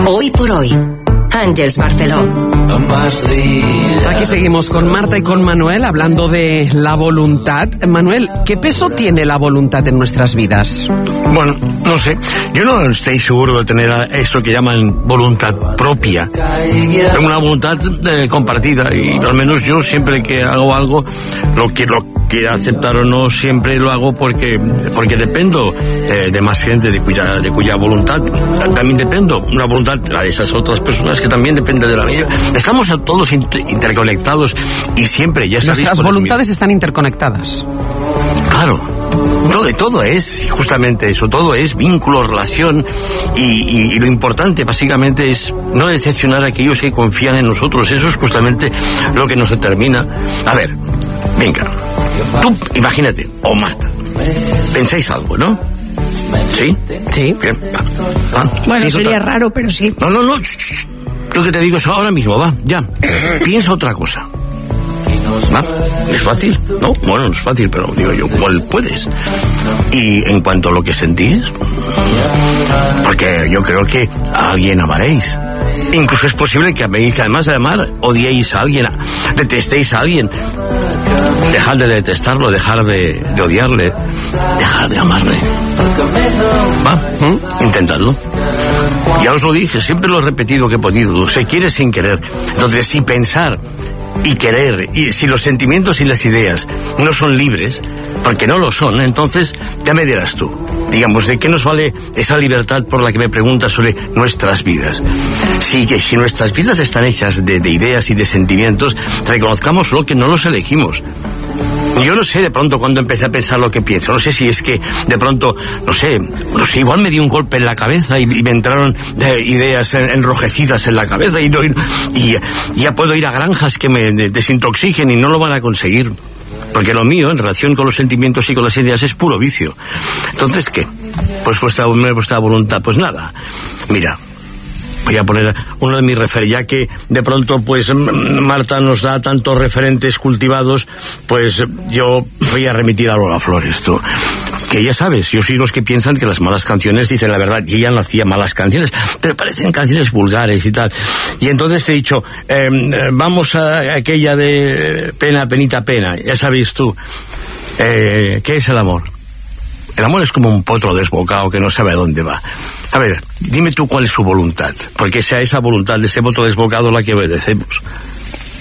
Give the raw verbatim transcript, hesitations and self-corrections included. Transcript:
Hoy por hoy, Àngels Barceló. Aquí seguimos con Marta y con Manuel hablando de la voluntad. Manuel, ¿qué peso tiene la voluntad en nuestras vidas? Bueno, no sé. Yo no estoy seguro de tener eso que llaman voluntad propia. Tengo una voluntad eh, compartida, y al menos yo siempre que hago algo, lo que lo quiera aceptar o no, siempre lo hago porque porque dependo eh, de más gente de cuya de cuya voluntad también dependo. Una voluntad, la de esas otras personas, que también depende de la mía. Estamos todos inter- interconectados y siempre, ya sabéis... Nuestras voluntades están interconectadas. Claro. Todo, todo es justamente eso, todo es vínculo, relación, y, y, y lo importante básicamente es no decepcionar a aquellos que confían en nosotros. Eso es justamente lo que nos determina. A ver, venga, tú imagínate, o Marta, pensáis algo, ¿no? ¿Sí? Sí. Bien, va, va. Bueno, Piensa sería otra... raro, pero sí. No, no, no, shh, shh. Lo que te digo es ahora mismo, va, ya. Piensa otra cosa. ¿Va? ¿Es fácil? No, bueno, no es fácil, pero digo yo, ¿cuál puedes? Y en cuanto a lo que sentís, porque yo creo que a alguien amaréis. Incluso es posible que améis, que además de amar, odiéis a alguien, detestéis a alguien. Dejar de detestarlo, dejar de, de odiarle, dejar de amarle. ¿Va? ¿Mm? Intentadlo. Ya os lo dije, siempre lo he repetido que he podido. Se quiere sin querer. Entonces, si pensar y querer, y si los sentimientos y las ideas no son libres, porque no lo son, entonces ya me dirás tú, digamos, ¿de qué nos vale esa libertad por la que me preguntas sobre nuestras vidas? Sí, que si nuestras vidas están hechas de, de ideas y de sentimientos, reconozcamos lo que no los elegimos. Yo no sé de pronto cuando empecé a pensar lo que pienso, no sé si es que de pronto, no sé, no sé, igual me di un golpe en la cabeza y, y me entraron de ideas enrojecidas en la cabeza y, no, y, y ya puedo ir a granjas que me desintoxiquen y no lo van a conseguir. Porque lo mío, en relación con los sentimientos y con las ideas, es puro vicio. Entonces, ¿qué? Pues vuestra, vuestra voluntad, pues nada. Mira, voy a poner uno de mis referentes, ya que de pronto pues Marta nos da tantos referentes cultivados, pues yo voy a remitir a Lola Flores, tú. Que ya sabes, yo soy los que piensan que las malas canciones dicen la verdad, y ella no hacía malas canciones, pero parecen canciones vulgares y tal. Y entonces te he dicho, eh, vamos a aquella de pena, penita, pena, ya sabéis tú, eh, ¿qué es el amor? El amor es como un potro desbocado que no sabe a dónde va. A ver, dime tú cuál es su voluntad, porque sea esa voluntad de ese potro desbocado la que obedecemos.